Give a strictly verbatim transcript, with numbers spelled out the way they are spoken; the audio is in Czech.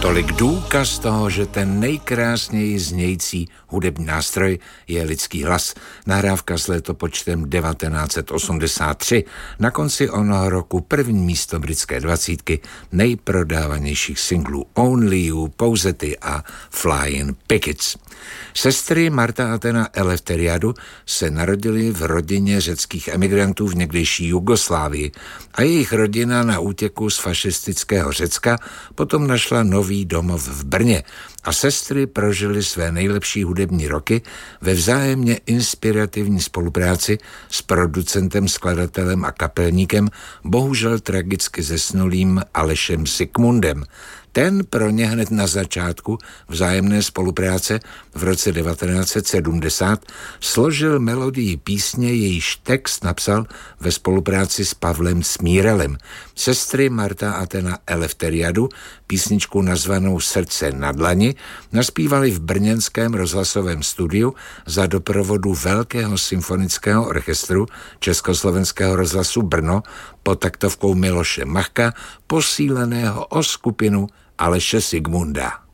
Tolik důkaz toho, že ten nejkrásněji znějící hudební nástroj je lidský hlas. Nahrávka s letopočtem devatenáct set osmdesát tři. Na konci onoho roku první místo britské dvacítky nejprodávanějších singlů Only You, Pouze ty a Flying Pickets. Sestry Marta Athena Eleftheriadu se narodily v rodině řeckých emigrantů v někdejší Jugoslávii a jejich rodina na útěku z fašistického Řecka potom našla nový domov v Brně a sestry prožily své nejlepší hudební roky ve vzájemně inspirativní spolupráci s producentem, skladatelem a kapelníkem, bohužel tragicky zesnulým Alešem Sikmundem. Ten pro ně hned na začátku vzájemné spolupráce v roce devatenáct set sedmdesát složil melodii písně, jejíž text napsal ve spolupráci s Pavlem Smírelem. Sestry Marta Athena Eleftheriadu písničku nazvanou Srdce na dlani naspívali v brněnském rozhlasovém studiu za doprovodu Velkého symfonického orchestru Československého rozhlasu Brno pod taktovkou Miloše Machka, posíleného o skupinu Aleše Sigmunda.